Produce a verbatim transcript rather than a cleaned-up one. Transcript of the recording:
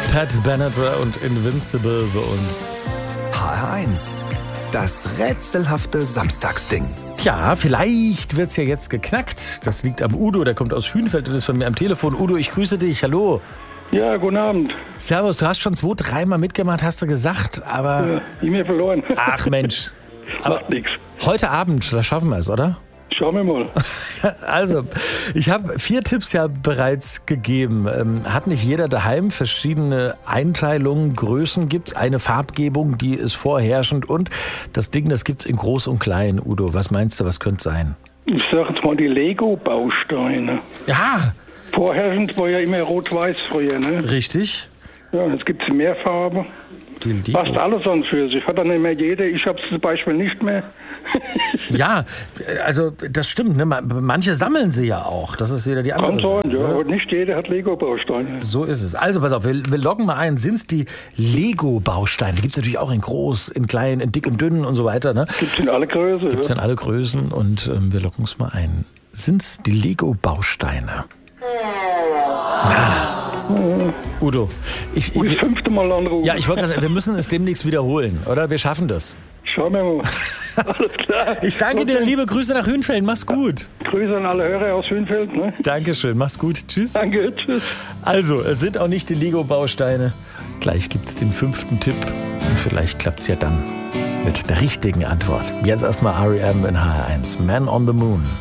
Pat Benatar und Invincible bei uns. H R eins. Das rätselhafte Samstagsding. Tja, vielleicht wird's ja jetzt geknackt. Das liegt am Udo, der kommt aus Hünfeld und ist von mir am Telefon. Udo, ich grüße dich. Hallo. Ja, guten Abend. Servus, du hast schon zwei, dreimal mitgemacht, hast du gesagt, aber... Ja, E-Mail verloren. Ach Mensch. Macht nichts. Heute Abend, da schaffen wir es, oder? Schauen wir mal. Also, ich habe vier Tipps ja bereits gegeben. Ähm, hat nicht jeder daheim verschiedene Einteilungen, Größen gibt's, eine Farbgebung, die ist vorherrschend und das Ding, das gibt's in groß und klein. Udo, was meinst du, was könnte sein? Ich sag jetzt mal die Lego-Bausteine. Ja. Vorherrschend war ja immer rot-weiß früher, ne? Richtig. Ja, jetzt gibt's mehr Farbe. Die Lego. Passt alles an für sich. Hat dann nicht mehr jeder. Ich hab's zum Beispiel nicht mehr. Ja, also das stimmt. Ne? Manche sammeln sie ja auch. Das ist wieder die andere Kann sein, Sache, ja. ne? Und nicht jeder hat Lego-Bausteine. So ist es. Also pass auf, wir, wir loggen mal ein. Sind es die Lego-Bausteine? Die gibt es natürlich auch in groß, in klein, in dick und dünn und so weiter. Ne? Gibt's in alle Größen. Gibt es Ja. in alle Größen und ähm, wir loggen es mal ein. Sind es die Lego-Bausteine? Ah. Udo, ich, Und ich, das fünfte Mal anrufen. ja, ich wollte gerade sagen, wir müssen es demnächst wiederholen, oder? Wir schaffen das. Schauen wir mal. Alles klar. Ich danke dir, Okay. liebe Grüße nach Hünfeld. Mach's gut. Grüße an alle Hörer aus Hünfeld. Ne? Dankeschön, mach's gut. Tschüss. Danke, tschüss. Also, es sind auch nicht die Lego-Bausteine. Gleich gibt es den fünften Tipp. Und vielleicht klappt es ja dann mit der richtigen Antwort. Jetzt erstmal R E M in H R eins. Man on the Moon.